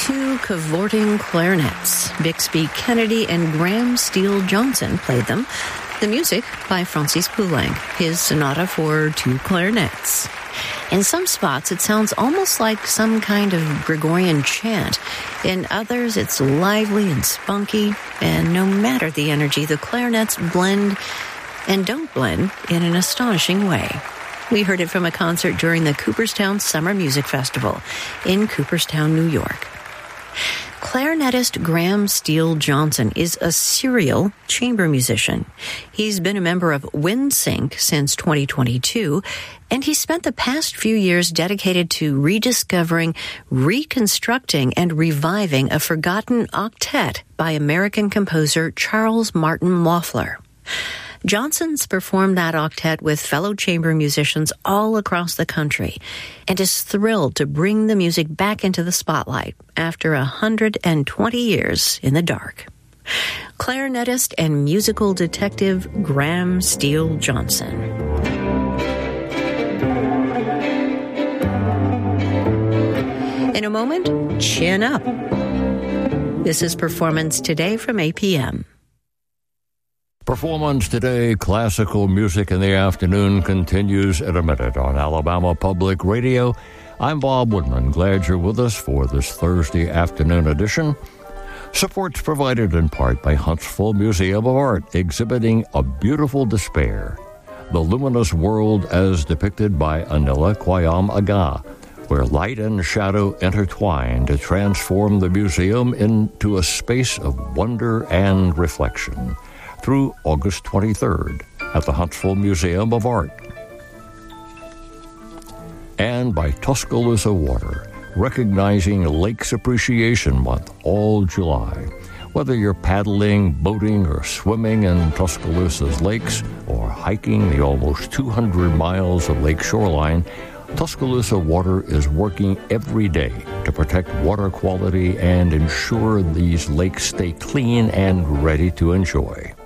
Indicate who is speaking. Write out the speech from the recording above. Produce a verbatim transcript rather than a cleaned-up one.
Speaker 1: two cavorting clarinets. Bixby Kennedy and Graham Steele Johnson played them. The music by Francis Poulenc, his sonata for two clarinets. In some spots, it sounds almost like some kind of Gregorian chant. In others, it's lively and spunky, and no matter the energy, the clarinets blend and don't blend in an astonishing way. We heard it from a concert during the Cooperstown Summer Music Festival in Cooperstown, New York. Clarinetist Graham Steele Johnson is a serial chamber musician. He's been a member of WindSync since twenty twenty-two, and he spent the past few years dedicated to rediscovering, reconstructing, and reviving a forgotten octet by American composer Charles Martin Loeffler. Johnson's performed that octet with fellow chamber musicians all across the country and is thrilled to bring the music back into the spotlight after one hundred twenty years in the dark. Clarinetist and musical detective Graham Steele Johnson. In a moment, chin up. This is Performance Today from A P M.
Speaker 2: Performance Today, classical music in the afternoon, continues in a minute on Alabama Public Radio. I'm Bob Woodman. Glad you're with us for this Thursday afternoon edition. Support's provided in part by Huntsville Museum of Art, exhibiting A Beautiful Despair, the luminous world as depicted by Anila Kwayam Aga, where light and shadow intertwine to transform the museum into a space of wonder and reflection, through August twenty-third at the Huntsville Museum of Art. And by Tuscaloosa Water, recognizing Lakes Appreciation Month all July. Whether you're paddling, boating, or swimming in Tuscaloosa's lakes, or hiking the almost two hundred miles of lake shoreline, Tuscaloosa Water is working every day to protect water quality and ensure these lakes stay clean and ready to enjoy.